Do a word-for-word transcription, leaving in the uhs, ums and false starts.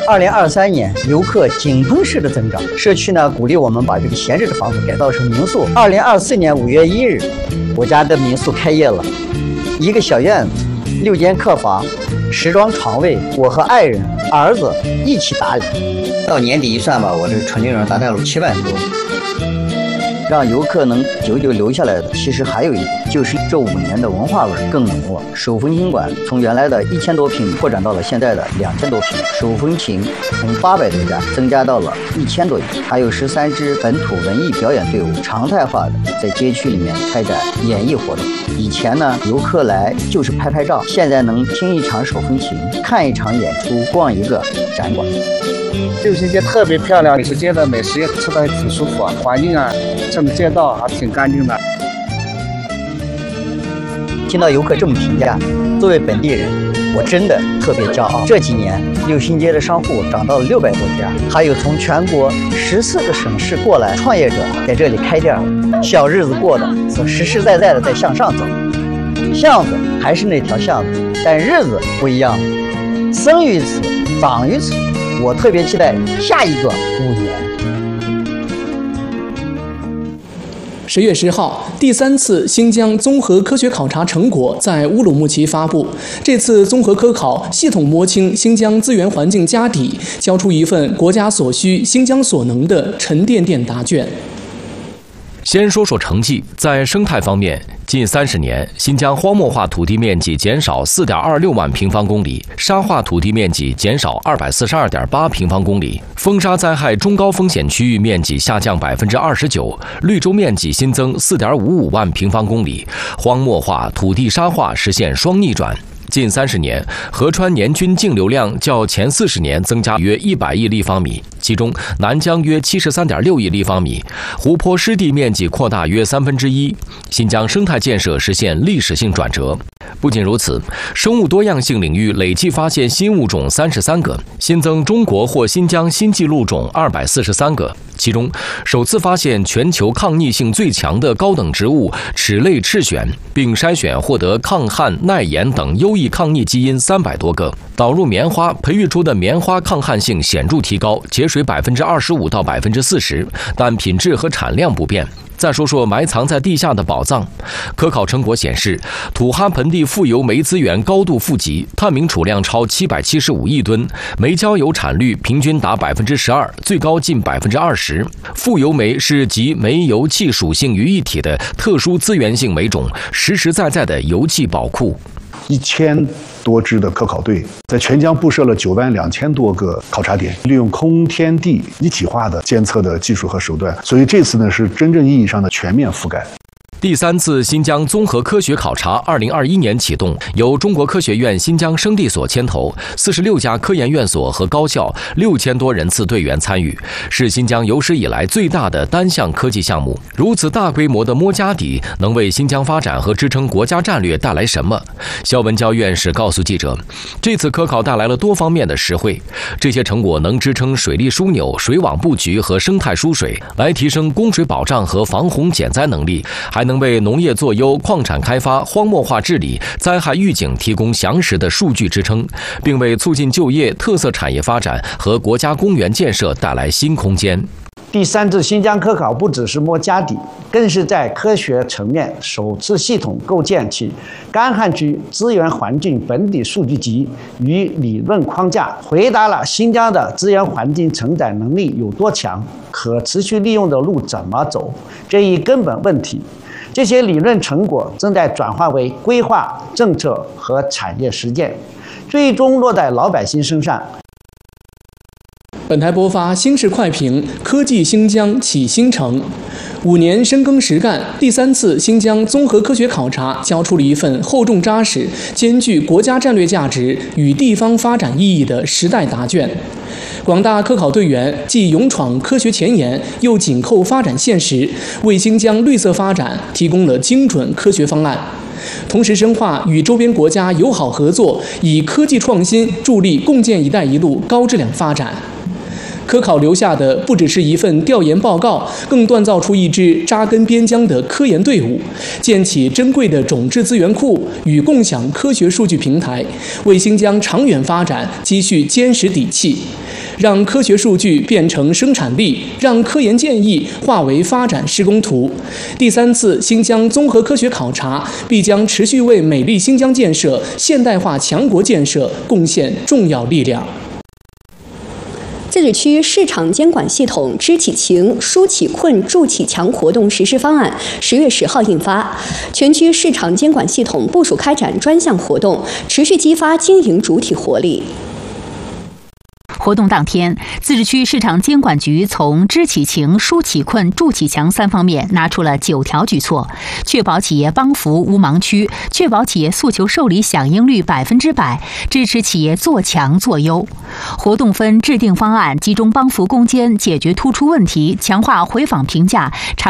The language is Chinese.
二零二三年游客井喷式的增长，社区呢鼓励我们把这个闲置的房子改造成民宿。二零二四年五月一日，我家的民宿开业了，一个小院子，六间客房，十张床位，我和爱人、儿子一起打理。到年底一算吧，我这个纯利润达到了七万多。让游客能久久留下来的，其实还有一点，就是这五年的文化味更浓了。手风琴馆从原来的一千多平米扩展到了现在的两千多平米，手风琴从八百多家增加到了一千多家，还有十三支本土文艺表演队伍常态化的在街区里面开展演艺活动。以前呢，游客来就是拍拍照，现在能听一场手风琴，看一场演出，逛一个展馆。 六星街特别漂亮，美食街的美食也吃得挺舒服啊，环境啊，整个街道还挺干净的。 听到游客这么评价，作为本地人，我真的特别骄傲。这几年，六星街的商户涨到了六百多家，还有从全国十四个省市过来创业者在这里开店，小日子过得是实实在在的在向上走。巷子还是那条巷子，但日子不一样了，生于此，长于此。我特别期待下一个五年。 十月十号，第三次新疆综合科学考察成果在乌鲁木齐发布。这次综合科考系统摸清新疆资源环境家底，交出一份国家所需、新疆所能的沉甸甸答卷。 先说说成绩，在生态方面，近三十年，新疆荒漠化土地面积减少 四点二六万平方公里，沙化土地面积减少 二百四十二点八平方公里，风沙灾害中高风险区域面积下降 百分之二十九， 绿洲面积新增 四点五五万平方公里，荒漠化、土地沙化实现双逆转。近三十年，合川年均净流量较前四十年增加约一百亿立方米，其中南疆约 七十三点六亿立方米，湖泊湿地面积扩大约三分之一，新疆生态建设实现历史性转折。不仅如此，生物多样性领域累计发现新物种三十三个，新增中国或新疆新纪录种二百四十三个，其中首次发现全球抗逆性最强的高等植物齿类赤藓，并筛选获得抗旱、耐盐等优异抗逆基因三百多个。导入棉花，培育出的棉花抗旱性显著提高，节水百分之二十五到百分之四十，但品质和产量不变。再说说埋藏在地下的宝藏，科考成果显示，土哈盆地富油煤资源高度富集，探明储量超七百七十五亿吨，煤焦油产率平均达百分之十二，最高近百分之二十。富油煤是集煤油气属性于一体的特殊资源性煤种，实实在在的油气宝库。 一千多支的科考队在全疆布设了九万两千多个考察点，利用空天地一体化的监测的技术和手段，所以这次呢是真正意义上的全面覆盖。 第三次新疆综合科学考察二零二一年启动，由中国科学院新疆生地所牵头，四十六家科研院所和高校六千多人次队员参与，是新疆有史以来最大的单项科技项目。如此大规模的摸家底，能为新疆发展和支撑国家战略带来什么？肖文娇院士告诉记者，这次科考带来了多方面的实惠，这些成果能支撑水利枢纽、水网布局和生态输水，来提升供水保障和防洪减灾能力，还能能为农业作优、矿产开发、荒漠化治理、灾害预警提供详实的数据支撑，并为促进就业、特色产业发展和国家公园建设带来新空间。 第三次新疆科考不只是摸家底，更是在科学层面首次系统构建起干旱区资源环境本地数据集与理论框架，回答了新疆的资源环境承载能力有多强，可持续利用的路怎么走这一根本问题。这些理论成果正在转化为规划、政策和产业实践，最终落在老百姓身上。 本台播发新式快评：科技新疆启新城。五年深耕实干，第三次新疆综合科学考察交出了一份厚重扎实、兼具国家战略价值与地方发展意义的时代答卷。广大科考队员既勇闯科学前沿，又紧扣发展现实，为新疆绿色发展提供了精准科学方案，同时深化与周边国家友好合作，以科技创新助力共建“一带一路”高质量发展。 科考留下的不只是一份调研报告，更锻造出一支扎根边疆的科研队伍，建起珍贵的种质资源库与共享科学数据平台，为新疆长远发展积蓄坚实底气。让科学数据变成生产力，让科研建议化为发展施工图。第三次新疆综合科学考察必将持续为美丽新疆建设、现代化强国建设贡献重要力量。 自治区市场监管系统知启情、疏启困、助启强活动实施方案十月十号印发，全区市场监管系统部署开展专项活动，持续激发经营主体活力。 活动当天，自治区市场监管局从知启情、疏启困、助启强三方面拿出了九条举措，确保企业帮扶无盲区，确保企业诉求受理响应率百分之百，支持企业做强做优。活动分制定方案，集中帮扶攻坚，解决突出问题，强化回访评价。